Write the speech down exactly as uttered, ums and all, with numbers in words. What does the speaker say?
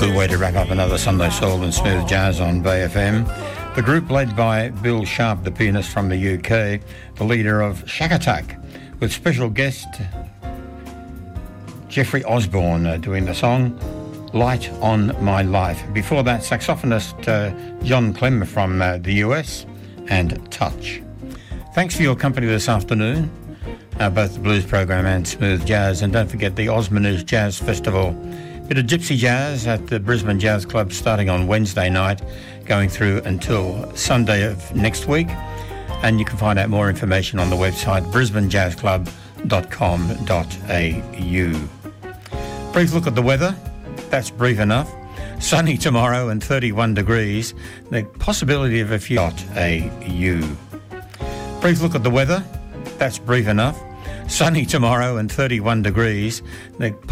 Good way to wrap up another Sunday Soul and Smooth Jazz on Bay F M. The group led by Bill Sharp, the pianist from the U K, the leader of Shack Attack, with special guest Jeffrey Osborne uh, doing the song Light on My Life. Before that, saxophonist uh, John Clem from uh, the U S and Touch. Thanks for your company this afternoon, uh, both the Blues Program and Smooth Jazz. And don't forget the Osmanoosh Jazz Festival. Bit of gypsy jazz at the Brisbane Jazz Club starting on Wednesday night, going through until Sunday of next week. And you can find out more information on the website brisbane jazz club dot com dot a u. Brief look at the weather. That's brief enough. Sunny tomorrow and thirty-one degrees. The possibility of a few... .au. Brief look at the weather. That's brief enough. Sunny tomorrow and thirty-one degrees. The